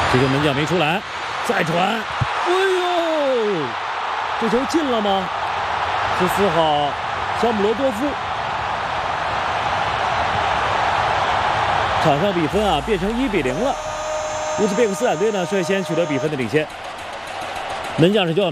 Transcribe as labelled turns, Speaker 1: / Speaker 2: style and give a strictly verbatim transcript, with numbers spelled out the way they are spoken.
Speaker 1: 这球门将没出来，再传，哎呦，这球进了吗？十四号肖姆罗多夫。场上比分啊变成一比零了，乌兹别克斯坦队呢率先取得比分的领先。门将是叫。